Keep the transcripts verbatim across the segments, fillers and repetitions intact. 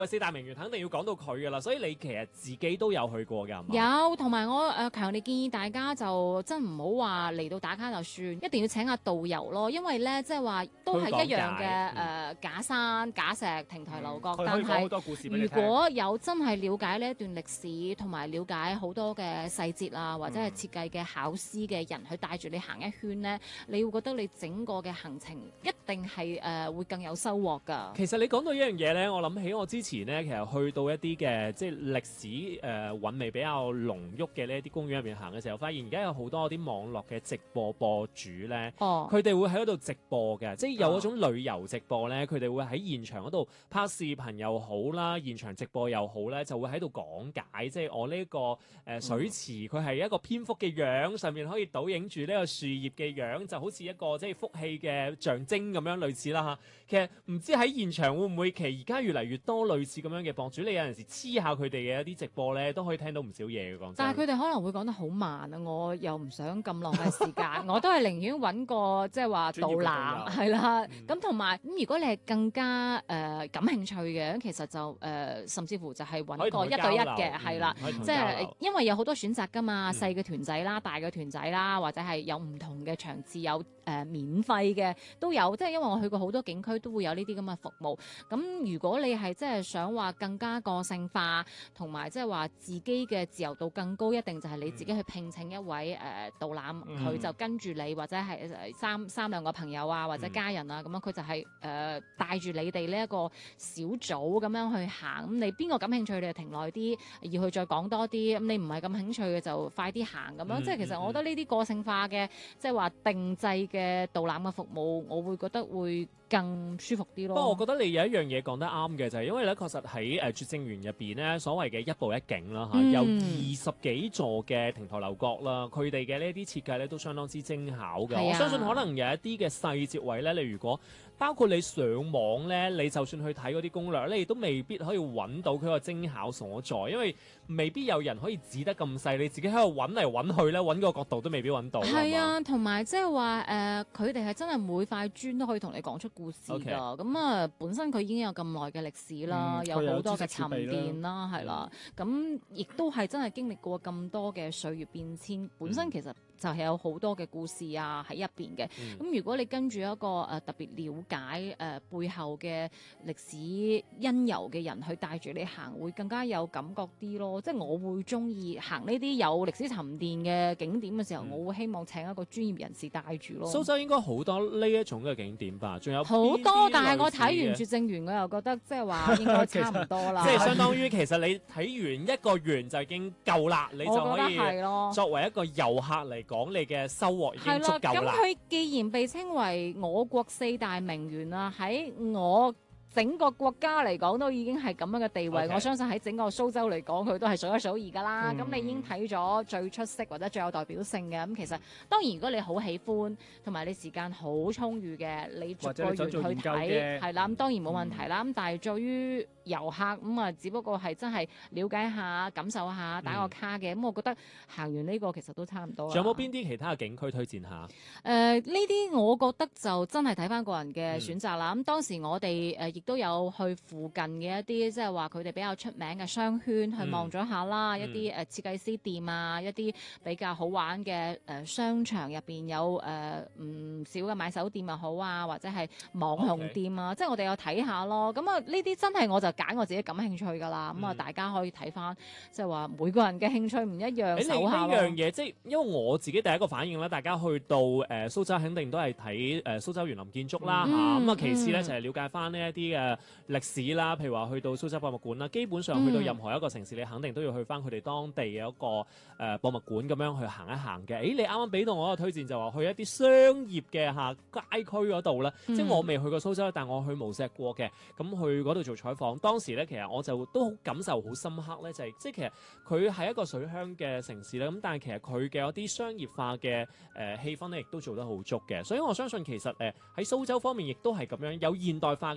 四大名園肯定要講到佢噶啦，所以你其實自己都有去過㗎，係嘛？ 有，同埋我誒強烈建議大家就真唔好話嚟到打卡就算，一定要請下導遊咯，因為咧即係話都係一樣嘅誒、呃、假山、假石、亭台樓閣， 佢、嗯、 但係如果有真係了解呢一段歷史，同埋了解好多嘅細節啊，或者係設計嘅巧思嘅人去帶住你行一圈咧，你會覺得你整個嘅行程一定係誒、呃、會更有收穫㗎。 其實你講到一樣嘢咧，我諗起我之前前咧，其實去到一啲嘅即係歷史誒韻味比較濃郁嘅呢一啲公園入邊行嘅時候，發現而家有好多啲網絡嘅直播播主咧，佢哋、哦、會喺嗰度直播嘅，即係有嗰種旅遊直播咧，佢哋會喺現場嗰度拍視頻又好啦，現場直播又好咧，就會喺度講解，即係我呢、這個誒、呃、水池佢係一個蝙蝠嘅樣，上面可以倒影住呢個樹葉嘅樣，就好似一個即係福氣嘅象徵咁樣類似啦嚇。其實唔知喺現場會唔會其實而家越嚟越多類類似咁樣嘅博主，你有陣時黐下佢哋嘅一啲直播咧，都可以聽到唔少嘢嘅。講真， 但係佢哋可能會講得好慢啊，我又唔想咁浪費時間，我都係寧願揾個即係話導覽係啦。咁同埋咁，如果你係更加誒、呃、感興趣嘅，其實就誒、呃、甚至乎就係揾個一對一嘅係啦，即係因為有好多選擇㗎嘛，細嘅團仔啦，大嘅團仔啦，或者係有唔同嘅場次，有誒、呃、免費嘅都有。即係因為我去過好多景區，都會有呢啲咁嘅服務。咁如果你係即係想話更加個性化，同埋即係話自己嘅自由度更高，一定就係你自己去聘請一位誒、呃、導覽，佢、嗯、就跟住你，或者係三三兩個朋友啊，或者家人啊咁、嗯、樣，佢就係誒帶住你哋呢一個小組咁樣去行。咁你邊個感興趣，你就停耐啲，要去再講多啲。咁你唔係咁興趣嘅，就快啲行咁樣。嗯、即係其實我覺得呢啲個性化嘅，即係話定制嘅導覽嘅服務，我會覺得會更舒服啲咯。 不過我覺得你有一樣嘢講得啱嘅，就係、是、因為咧，確實喺誒拙政園入邊咧，所謂嘅一步一景啦嚇，嗯、有二十幾座嘅亭台樓閣啦，佢哋嘅呢啲設計咧都相當之精巧嘅。啊、我相信可能有一啲嘅細節位咧，你如果包括你上網咧，你就算去睇嗰啲攻略咧，你都未必可以揾到佢個精巧所在，因為未必有人可以指得咁細，你自己喺度揾嚟揾去咧，揾個角度都未必揾到。 係啊，同埋即係話誒，佢哋係真係每塊磚都可以同你講出故事㗎。咁啊 Okay.，本身佢已經有咁耐嘅歷史啦，嗯、有好多嘅沉澱啦，係啦。咁亦都係真係經歷過咁多嘅歲月變遷，本身其實就係有好多嘅故事啊喺入邊嘅。咁、嗯、如果你跟住一個誒、呃、特別了解誒、呃、背後嘅歷史因由嘅人去帶住你行，會更加有感覺啲咯。即係我會中意行呢啲有歷史沉澱嘅景點嘅時候，嗯、我會希望請一個專業人士帶住咯。 蘇州應該好多呢一種嘅景點吧？仲有好多，但係我睇完拙政園，我又覺得即係話應該差唔多啦。 即係相當於其實你睇完一個園就已經夠啦，你就可以作為一個遊客嚟講，你嘅收穫已經足夠啦。 咁佢既然被稱為我國四大名園啦，喺我整個國家嚟講都已經係咁樣嘅地位，Okay. 我相信喺整個蘇州嚟講，佢都係數一數二㗎啦。咁、嗯、你已經睇咗最出色或者最有代表性嘅，咁其實當然如果你好喜歡，同埋你時間好充裕嘅，你逐個園去睇，係啦，咁當然冇問題啦。咁、嗯、但係對於遊客咁啊，只不過係真係了解下、感受下、打個卡嘅，咁、嗯、我覺得行完呢個其實都差唔多啦。 仲有冇邊啲其他嘅景區推薦下？ 誒呢啲我覺得就真係睇翻個人嘅選擇啦。咁、嗯、當時我哋誒亦都有去附近嘅一啲，即係話佢哋比較出名嘅商圈去望咗下啦，嗯、一啲誒設計師店啊，一啲比較好玩嘅誒、呃、商場入邊有誒唔、呃、少嘅買手店又好啊，或者係網紅店啊，Okay. 即係我哋有睇下咯。咁啊呢啲真係我就揀我自己感興趣㗎啦。咁啊、嗯、大家可以睇翻，即係話每個人嘅興趣唔一樣， 誒手下呢樣嘢，即係因為我自己第一個反應咧，大家去到誒、呃、蘇州肯定都係睇誒蘇州園林建築啦嚇。咁啊其次咧就係了解翻呢一啲嘅歷史啦，譬如話去到蘇州博物館啦，基本上去到任何一個城市，你肯定都要去翻佢哋當地嘅一個誒、呃、博物館咁樣去行一行嘅。誒，你啱啱俾到我一個推薦就話去一啲商業嘅嚇街區嗰度咧，嗯、即係我未去過蘇州，但我去無錫過嘅，咁去嗰度做採訪。當時咧其實我就都好感受好深刻咧，就係、是、即係其實佢係一個水鄉嘅城市咧，咁但係其實佢嘅一啲商業化嘅誒、呃、氣氛咧，亦都做得好足嘅。所以我相信其實誒喺蘇州方面亦都係咁樣有現代化嘅面貌。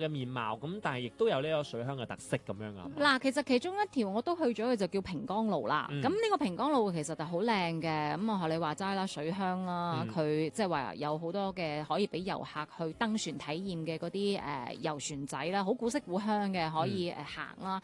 鬧，咁但係亦都有呢個水鄉嘅特色咁樣噶。 嗱，其實其中一條我都去咗嘅就叫平江路啦。咁呢、嗯、個平江路其實就好靚嘅，咁我學你話齋啦，水鄉啦，佢即係話有好多嘅可以俾遊客去登船體驗嘅嗰啲誒遊船仔啦，好古色古香嘅可以誒行啦。